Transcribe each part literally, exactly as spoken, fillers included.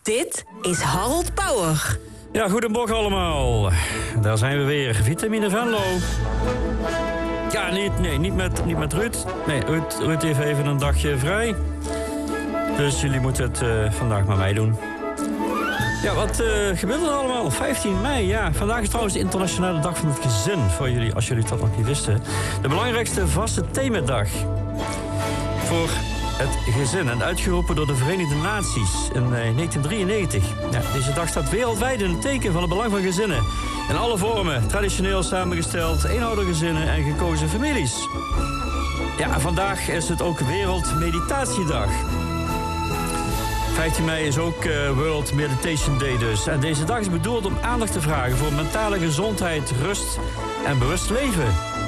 Dit is Harold Bauer. Ja, goedemorgen allemaal. Daar zijn we weer. Vitamine Venlo. Ja, niet, nee, niet met, niet met Ruud. Nee, Ruud, Ruud heeft even een dagje vrij. Dus jullie moeten het uh, vandaag met mij doen. Ja, wat uh, gebeurt er allemaal? vijftien mei, ja. Vandaag is trouwens de internationale dag van het gezin. Voor jullie, als jullie dat nog niet wisten. De belangrijkste vaste themadag voor het gezin. En uitgeroepen door de Verenigde Naties in uh, negentien drieënnegentig. Ja, deze dag staat wereldwijd in het teken van het belang van gezinnen. In alle vormen, traditioneel samengesteld, eenoudergezinnen en gekozen families. Ja, vandaag is het ook Wereldmeditatiedag. vijftien mei is ook uh, World Meditation Day dus. En deze dag is bedoeld om aandacht te vragen voor mentale gezondheid, rust en bewust leven.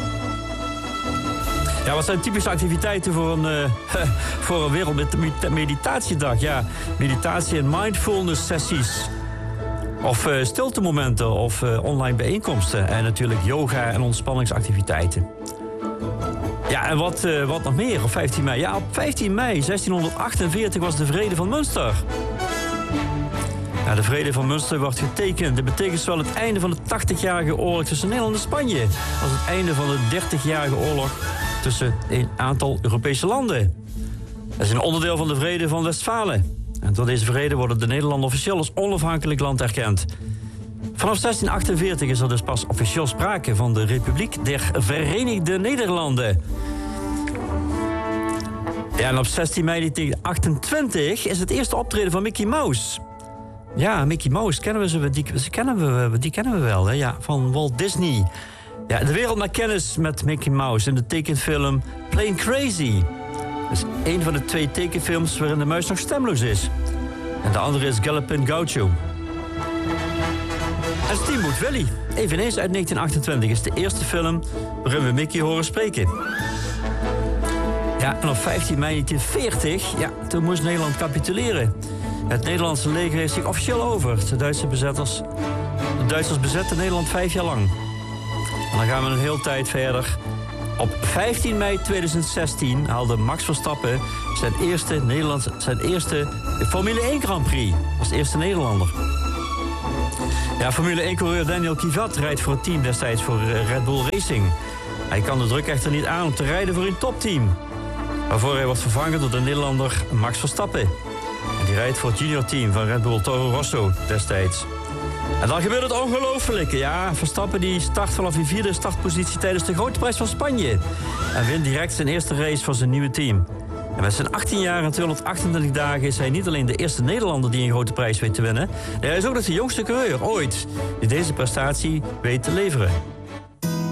Ja, wat zijn typische activiteiten voor een, uh, voor een Wereldmeditatiedag? Ja, meditatie en mindfulness sessies. Of uh, stiltemomenten of uh, online bijeenkomsten. En natuurlijk yoga en ontspanningsactiviteiten. Ja, en wat, uh, wat nog meer op vijftien mei? Ja, op vijftien mei zestienhonderdachtenveertig was de Vrede van Münster. Ja, de Vrede van Münster wordt getekend. Dat betekent zowel het einde van de tachtigjarige oorlog tussen Nederland en Spanje als het einde van de dertigjarige oorlog tussen een aantal Europese landen. Dat is een onderdeel van de Vrede van Westfalen. En door deze vrede worden de Nederlanden officieel als onafhankelijk land erkend. Vanaf zestien achtenveertig is er dus pas officieel sprake van de Republiek der Verenigde Nederlanden. Ja, en op zestien mei negentien achtentwintig is het eerste optreden van Mickey Mouse. Ja, Mickey Mouse, kennen we ze, die, die, kennen, we, die kennen we wel, hè? Ja, van Walt Disney. Ja, de wereld maakt kennis met Mickey Mouse in de tekenfilm Plain Crazy. Dat is een van de twee tekenfilms waarin de muis nog stemloos is. En de andere is Gallopin' Gaucho. En Steamboat Willie, eveneens uit negentien achtentwintig, is de eerste film waarin we Mickey horen spreken. Ja, en op vijftien mei negentien veertig, ja, toen moest Nederland capituleren. Het Nederlandse leger heeft zich officieel over. De Duitse bezetters, de Duitsers bezetten Nederland vijf jaar lang. En dan gaan we een hele tijd verder. Op vijftien mei tweeduizend zestien haalde Max Verstappen zijn eerste, Nederlandse, zijn eerste Formule één Grand Prix. Als de eerste Nederlander. Ja, Formule één-coureur Daniel Kvyat rijdt voor het team destijds voor Red Bull Racing. Hij kan de druk echter niet aan om te rijden voor een topteam. Waarvoor hij wordt vervangen door de Nederlander Max Verstappen. En die rijdt voor het juniorteam van Red Bull Toro Rosso destijds. En dan gebeurt het ongelofelijke. Ja, Verstappen die start vanaf die vierde startpositie tijdens de Grote Prijs van Spanje. En wint direct zijn eerste race voor zijn nieuwe team. En met zijn achttien jaar en tweehonderdachtentwintig dagen is hij niet alleen de eerste Nederlander die een grote prijs weet te winnen. Hij is ook nog de jongste coureur ooit die deze prestatie weet te leveren.